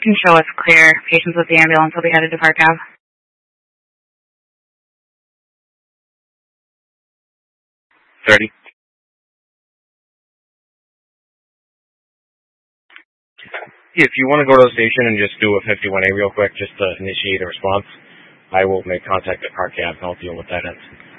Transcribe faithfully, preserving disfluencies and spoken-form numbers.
can show us clear. Patients with the ambulance will be headed to Park Ave. thirty. If you want to go to the station and just do a fifty-one A real quick, just to initiate a response, I will make contact at Park Ave and I'll deal with that end.